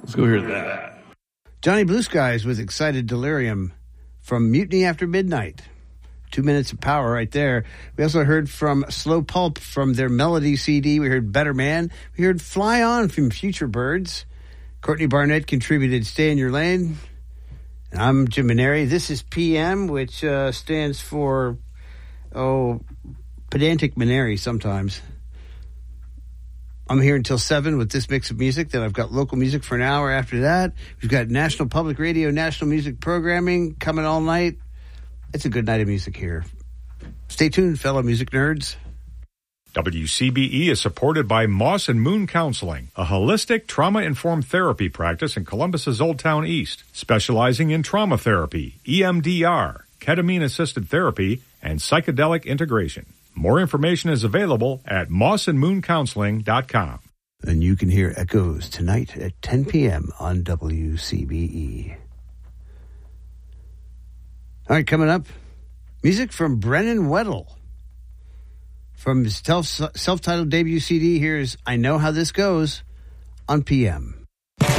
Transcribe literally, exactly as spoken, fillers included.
Let's go hear that. Johnny Blue Skies with Excited Delirium from Mutiny After Midnight. Two minutes of power right there. We also heard from Slow Pulp from their Melody C D. We heard Better Man. We heard Fly On from Future Birds. Courtney Barnett contributed Stay in Your Lane. And I'm Jim Maneri. This is P M, which uh, stands for, oh, pedantic Maneri sometimes. I'm here until seven with this mix of music. Then I've got local music for an hour after that. We've got National Public Radio, National Music Programming coming all night. It's a good night of music here. Stay tuned, fellow music nerds. W C B E is supported by Moss and Moon Counseling, a holistic trauma-informed therapy practice in Columbus's Old Town East, specializing in trauma therapy, E M D R, ketamine-assisted therapy, and psychedelic integration. More information is available at moss and moon counseling dot com. And you can hear Echoes tonight at ten p.m. on W C B E. All right, coming up, music from Brennan Weddle. From his self- self-titled debut C D, here's I Know How This Goes on P M.